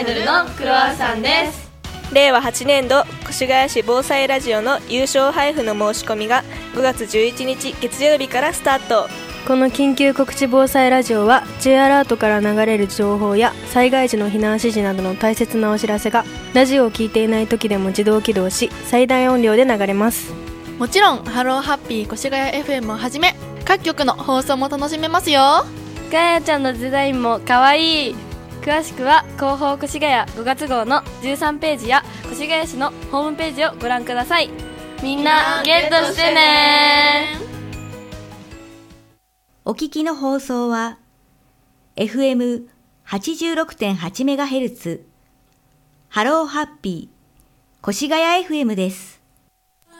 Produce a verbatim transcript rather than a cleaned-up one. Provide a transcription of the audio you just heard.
アイドルのクロワッサンです。 れいわはちねんど越谷市防災ラジオの優勝配布の申し込みがごがつじゅういちにち月曜日からスタート。 この緊急告知防災ラジオは J アラートから流れる情報や災害時の避難指示などの大切なお知らせがラジオを聞いていない時でも自動起動し最大音量で流れます。 もちろんハローハッピー越谷 エフエム をはじめ各局の放送も楽しめますよ。 ガヤちゃんのデザインもかわいい。詳しくは広報越谷ごがつ号のじゅうさんページや越谷市のホームページをご覧ください。みんなゲットしてね。 お聞きの放送は エフエムはちじゅうろくてんはちメガヘルツ ハローハッピー越谷 エフエム です。